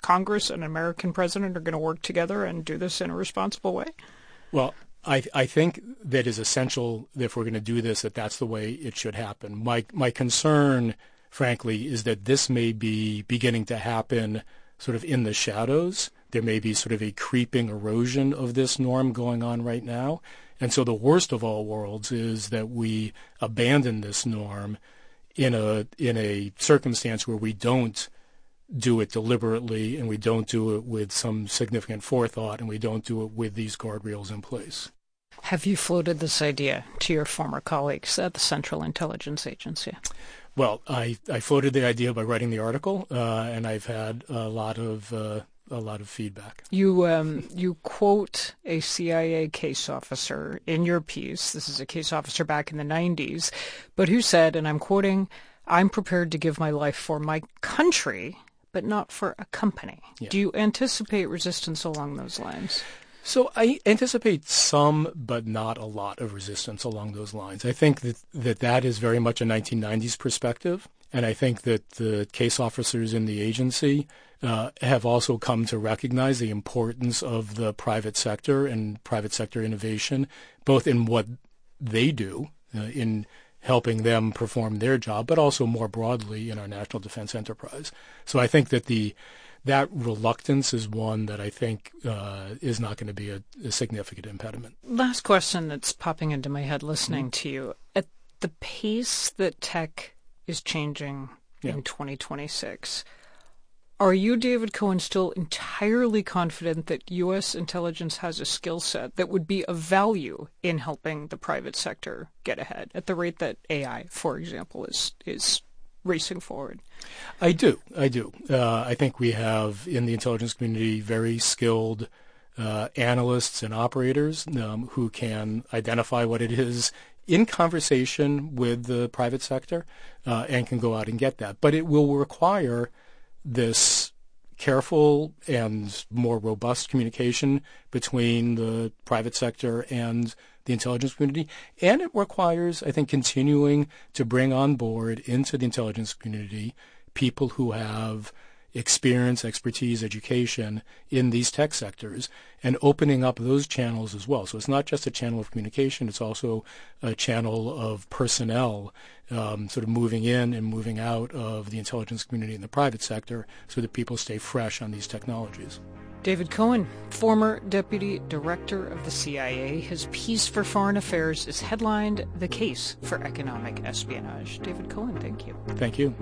Congress and an American president are going to work together and do this in a responsible way? Well, I think that is essential that if we're going to do this, that's the way it should happen. My concern, frankly, is that this may be beginning to happen sort of in the shadows. There may be sort of a creeping erosion of this norm going on right now. And so the worst of all worlds is that we abandon this norm in a circumstance where we don't do it deliberately and we don't do it with some significant forethought and we don't do it with these guardrails in place. Have you floated this idea to your former colleagues at the Central Intelligence Agency? Well, I floated the idea by writing the article, and I've had a lot of feedback. You quote a CIA case officer in your piece. This is a case officer back in the 90s, but who said, and I'm quoting, "I'm prepared to give my life for my country, but not for a company." Yeah. Do you anticipate resistance along those lines? So I anticipate some, but not a lot of resistance along those lines. I think that is very much a 1990s perspective, and I think that the case officers in the agency have also come to recognize the importance of the private sector and private sector innovation, both in what they do in helping them perform their job, but also more broadly in our national defense enterprise. So I think that that reluctance is one that I think is not going to be a significant impediment. Last question that's popping into my head listening to you. At the pace that tech is changing in 2026, are you, David Cohen, still entirely confident that U.S. intelligence has a skill set that would be of value in helping the private sector get ahead at the rate that AI, for example, is racing forward? I do. I think we have in the intelligence community very skilled analysts and operators who can identify what it is in conversation with the private sector and can go out and get that. But it will require this careful and more robust communication between the private sector and the intelligence community. And it requires, I think, continuing to bring on board into the intelligence community people who have experience, expertise, education in these tech sectors and opening up those channels as well. So it's not just a channel of communication, it's also a channel of personnel sort of moving in and moving out of the intelligence community and the private sector so that people stay fresh on these technologies. David Cohen, former Deputy Director of the CIA. His piece for Foreign Affairs is headlined "The Case for Economic Espionage." David Cohen, thank you. Thank you.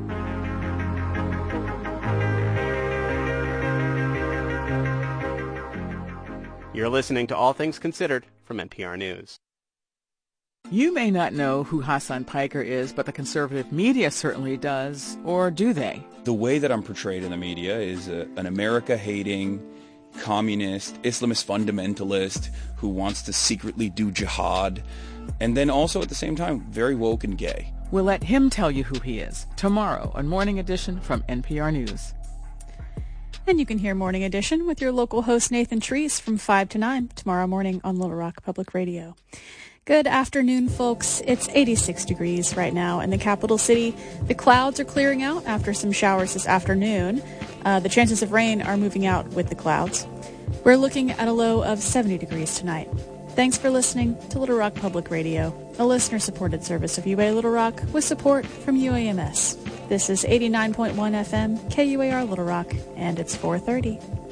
You're listening to All Things Considered from NPR News. You may not know who Hassan Piker is, but the conservative media certainly does. Or do they? The way that I'm portrayed in the media is an America-hating, communist, Islamist fundamentalist who wants to secretly do jihad, and then also at the same time very woke and gay. We'll let him tell you who he is tomorrow on Morning Edition from NPR News. And you can hear Morning Edition with your local host Nathan Treese from 5 to 9 tomorrow morning on Little Rock Public Radio. Good afternoon, folks. It's 86 degrees right now in the capital city. The clouds are clearing out after some showers this afternoon. The chances of rain are moving out with the clouds. We're looking at a low of 70 degrees tonight. Thanks for listening to Little Rock Public Radio, a listener-supported service of UA Little Rock with support from UAMS. This is 89.1 FM, KUAR Little Rock, and it's 4:30.